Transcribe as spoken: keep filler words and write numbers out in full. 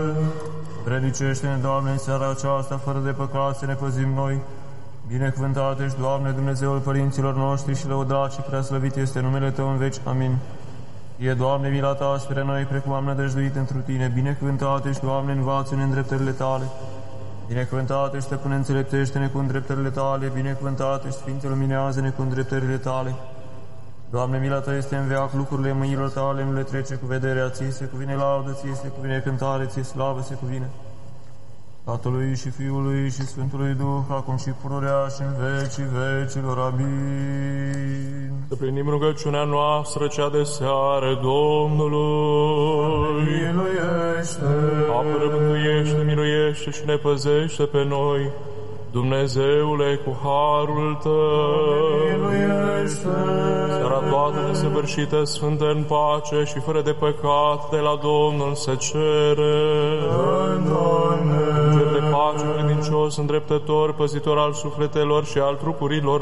Vredicește-ne, Doamne, în seara aceasta, fără de păcat, să ne păzim noi. Binecuvântat ești, Doamne, Dumnezeul părinților noștri și lăudat și preaslăvit este numele Tău în veci. Amin. E, Doamne, mila Ta spre noi, precum am nădăjduit întru Tine. Binecuvântat ești, Doamne, învață-ne în dreptările Tale. Binecuvântat ești, Stăpâne, înțeleptește-ne cu îndreptările Tale. Binecuvântat ești, Sfinte, luminează-ne cu îndreptările Tale. Doamne, mila Ta este în veac, lucrurile mâinilor Tale nu le trece cu vederea. Ție se cuvine laudă, Ție se cuvine cântare, Ție slavă se cuvine. Tatălui și Fiului și Sfântului Duh, acum și pururea și în vecii vecilor. Amin. Să plinim rugăciunea noastră, cea de seară Domnului. Miluiește! Apără, mântuiește, miluiește și ne păzește pe noi, Dumnezeule, cu harul Tău. Miluiește! Seara toată desăvârșită, sfântă în pace și fără de păcat, de la Domnul se cere. Doamne! Cer de pace, credincios, îndreptător, păzitor al sufletelor și al trupurilor